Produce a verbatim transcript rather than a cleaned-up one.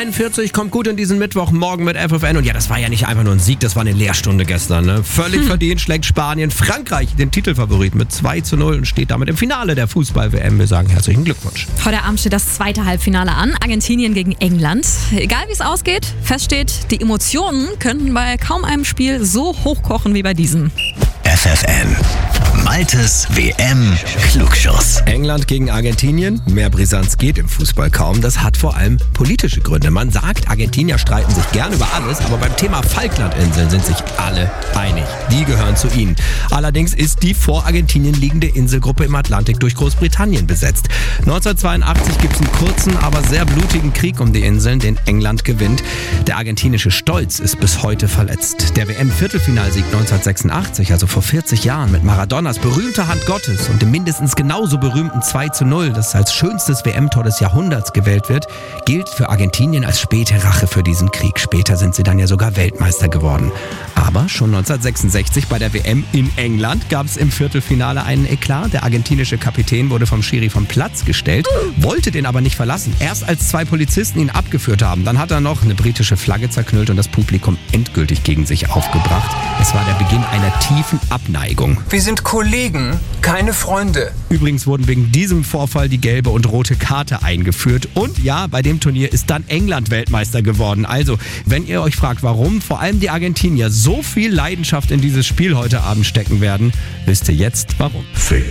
einundvierzig, kommt gut in diesen Mittwochmorgen mit F F N. Und ja, das war ja nicht einfach nur ein Sieg, das war eine Lehrstunde gestern. Ne? Völlig hm. verdient schlägt Spanien Frankreich, den Titelfavorit, mit zwei zu null und steht damit im Finale der Fußball-W M. Wir sagen herzlichen Glückwunsch. Heute Abend steht das zweite Halbfinale an, Argentinien gegen England. Egal wie es ausgeht, fest steht, die Emotionen könnten bei kaum einem Spiel so hochkochen wie bei diesem. F F N, Maltes W M-Klugschuss. England gegen Argentinien, mehr Brisanz geht im Fußball kaum. Das hat vor allem politische Gründe. Man sagt, Argentinier streiten sich gern über alles, aber beim Thema Falklandinseln sind sich alle einig. Die gehören zu ihnen. Allerdings ist die vor Argentinien liegende Inselgruppe im Atlantik durch Großbritannien besetzt. neunzehnhundertzweiundachtzig gibt es einen kurzen, aber sehr blutigen Krieg um die Inseln, den England gewinnt. Der argentinische Stolz ist bis heute verletzt. Der W M-Viertelfinalsieg neunzehnhundertsechsundachtzig, also vor vierzig Jahren, mit Maradonas berühmter Hand Gottes und dem mindestens genauso berühmten zwei zu null, das als schönstes W M-Tor des Jahrhunderts gewählt wird, gilt für Argentinien als späte Rache für diesen Krieg. Später sind sie dann ja sogar Weltmeister geworden. Aber schon neunzehnhundertsechsundsechzig bei der W M in England gab es im Viertelfinale einen Eklat. Der argentinische Kapitän wurde vom Schiri vom Platz gestellt, wollte den aber nicht verlassen. Erst als zwei Polizisten ihn abgeführt haben, dann hat er noch eine britische Flagge zerknüllt und das Publikum endgültig gegen sich aufgebracht. Es war der Beginn einer tiefen Abneigung. Wir sind Kollegen, keine Freunde. Übrigens wurden wegen diesem Vorfall die gelbe und rote Karte eingeführt. Und ja, bei dem Turnier ist dann England Weltmeister geworden. Also, wenn ihr euch fragt, warum vor allem die Argentinier so viel Leidenschaft in dieses Spiel heute Abend stecken werden, wisst ihr jetzt warum. Für